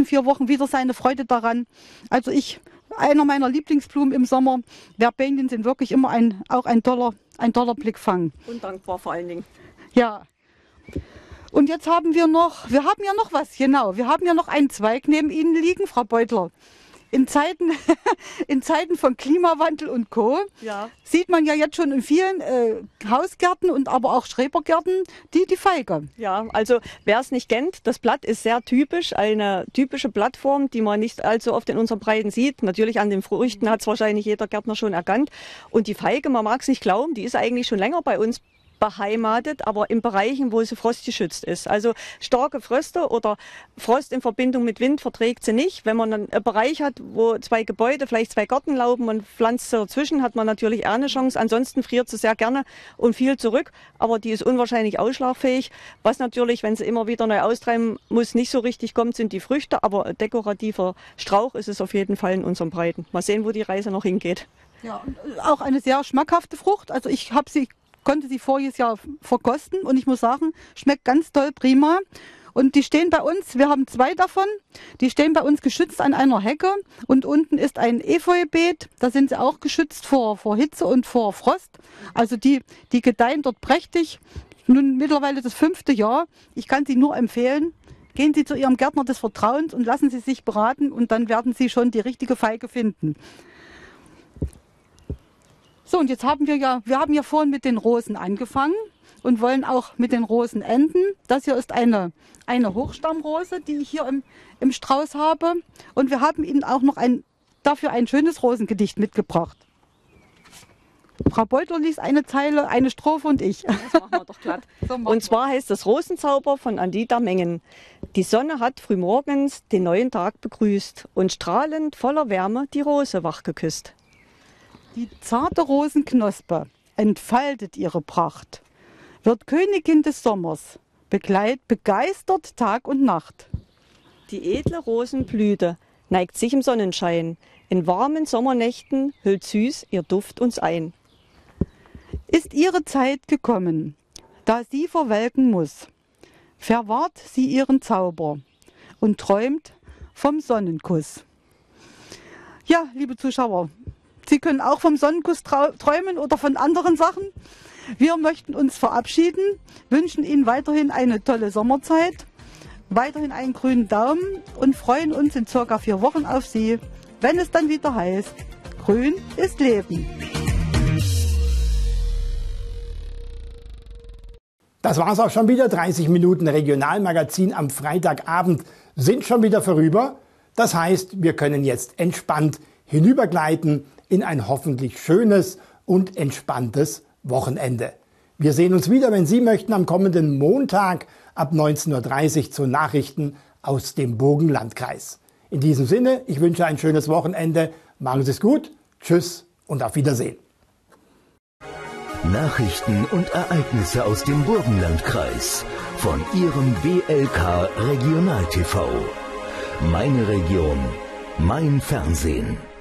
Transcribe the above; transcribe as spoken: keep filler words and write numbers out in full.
vier Wochen wieder seine Freude daran. Also ich, einer meiner Lieblingsblumen im Sommer, Verbenien sind wirklich immer ein, auch ein toller, ein toller Blickfang. Und dankbar vor allen Dingen. Ja. Und jetzt haben wir noch, wir haben ja noch was, genau, wir haben ja noch einen Zweig neben Ihnen liegen, Frau Beutler. In Zeiten, in Zeiten von Klimawandel und Co. Ja. sieht man ja jetzt schon in vielen äh, Hausgärten und aber auch Schrebergärten die, die Feige. Ja, also wer es nicht kennt, das Blatt ist sehr typisch, eine typische Blattform, die man nicht allzu oft in unseren Breiten sieht. Natürlich an den Früchten hat es wahrscheinlich jeder Gärtner schon erkannt. Und die Feige, man mag es nicht glauben, die ist eigentlich schon länger bei uns beheimatet, aber in Bereichen, wo sie frostgeschützt ist. Also starke Fröste oder Frost in Verbindung mit Wind verträgt sie nicht. Wenn man dann einen Bereich hat, wo zwei Gebäude, vielleicht zwei Gartenlauben und pflanzt sie dazwischen, hat man natürlich eher eine Chance. Ansonsten friert sie sehr gerne und viel zurück, aber die ist unwahrscheinlich ausschlagfähig. Was natürlich, wenn sie immer wieder neu austreiben muss, nicht so richtig kommt, sind die Früchte, aber dekorativer Strauch ist es auf jeden Fall in unseren Breiten. Mal sehen, wo die Reise noch hingeht. Ja, auch eine sehr schmackhafte Frucht. Also ich habe sie konnte sie voriges Jahr verkosten und ich muss sagen, schmeckt ganz toll, prima. Und die stehen bei uns, wir haben zwei davon, die stehen bei uns geschützt an einer Hecke und unten ist ein Efeubeet, da sind sie auch geschützt vor, vor Hitze und vor Frost. Also die, die gedeihen dort prächtig. Nun mittlerweile das fünfte Jahr. Ich kann sie nur empfehlen. Gehen Sie zu Ihrem Gärtner des Vertrauens und lassen Sie sich beraten und dann werden Sie schon die richtige Feige finden. So, und jetzt haben wir ja, wir haben ja vorhin mit den Rosen angefangen und wollen auch mit den Rosen enden. Das hier ist eine, eine Hochstammrose, die ich hier im, im Strauß habe. Und wir haben Ihnen auch noch ein, dafür ein schönes Rosengedicht mitgebracht. Frau Beutler liest eine Zeile, eine Strophe und ich. Das machen wir doch glatt. So und zwar heißt es Rosenzauber von Anita Mengen. Die Sonne hat frühmorgens den neuen Tag begrüßt und strahlend voller Wärme die Rose wach geküsst. Die zarte Rosenknospe entfaltet ihre Pracht, wird Königin des Sommers, begleit, begeistert Tag und Nacht. Die edle Rosenblüte neigt sich im Sonnenschein, in warmen Sommernächten hüllt süß ihr Duft uns ein. Ist ihre Zeit gekommen, da sie verwelken muss, verwahrt sie ihren Zauber und träumt vom Sonnenkuss. Ja, liebe Zuschauer, Sie können auch vom Sonnenkuss träumen oder von anderen Sachen. Wir möchten uns verabschieden, wünschen Ihnen weiterhin eine tolle Sommerzeit, weiterhin einen grünen Daumen und freuen uns in circa vier Wochen auf Sie, wenn es dann wieder heißt, Grün ist Leben. Das war's auch schon wieder. dreißig Minuten Regionalmagazin am Freitagabend sind schon wieder vorüber. Das heißt, wir können jetzt entspannt hinübergleiten in ein hoffentlich schönes und entspanntes Wochenende. Wir sehen uns wieder, wenn Sie möchten, am kommenden Montag ab neunzehn Uhr dreißig zu Nachrichten aus dem Burgenlandkreis. In diesem Sinne, ich wünsche ein schönes Wochenende. Machen Sie es gut. Tschüss und auf Wiedersehen. Nachrichten und Ereignisse aus dem Burgenlandkreis von Ihrem B L K Regional T V. Meine Region, mein Fernsehen.